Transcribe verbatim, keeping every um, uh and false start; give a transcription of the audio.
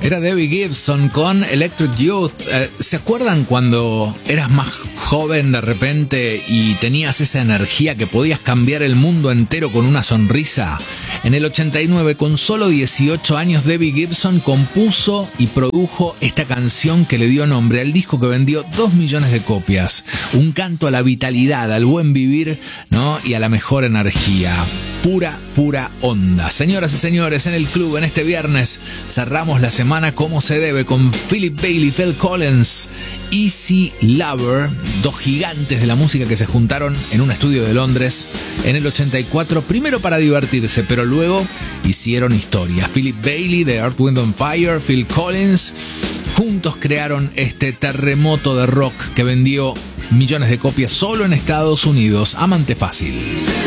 Era Debbie Gibson con Electric Youth. Eh, ¿Se acuerdan cuando eras más joven de repente y tenías esa energía que podías cambiar el mundo entero con una sonrisa? En el ochenta y nueve, con solo dieciocho años, Debbie Gibson compuso y produjo esta canción que le dio nombre al disco que vendió dos millones de copias. Un canto a la vitalidad, al buen vivir, ¿no? Y a la mejor energía. Pura, pura onda. Señoras y señores, en el club, en este viernes, cerramos la semana como se debe con Philip Bailey, Phil Collins, Easy Lover, dos gigantes de la música que se juntaron en un estudio de Londres en el ochenta y cuatro, primero para divertirse, pero luego hicieron historia. Philip Bailey de Earth, Wind and Fire, Phil Collins, juntos crearon este terremoto de rock que vendió millones de copias solo en Estados Unidos. Amante fácil.